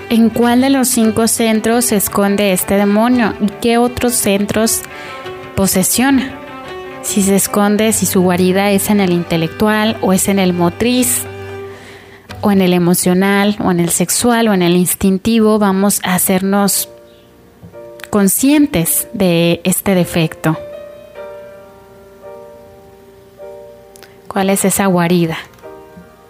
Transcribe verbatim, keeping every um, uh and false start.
¿En cuál de los cinco centros se esconde este demonio? ¿Y qué otros centros posesiona? Si se esconde, si su guarida es en el intelectual o es en el motriz o en el emocional o en el sexual o en el instintivo, vamos a hacernos conscientes de este defecto. ¿Cuál es esa guarida?